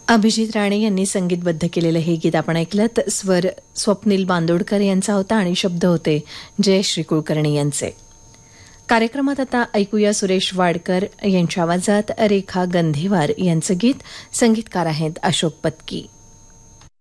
अभिजित राणे यांनी संगीतबद्ध केलेलं हे गीत आपण ऐकलं. स्वर स्वप्नील बांदोडकर यांचा होता आणि शब्द होते जयश्री कुलकर्णी यांचे. कार्यक्रमात आता ऐकूया सुरेश वाडकर यांच्या आवाजात रेखा गंधेवार यांचं गीत. संगीतकार आहेत अशोक पत्की.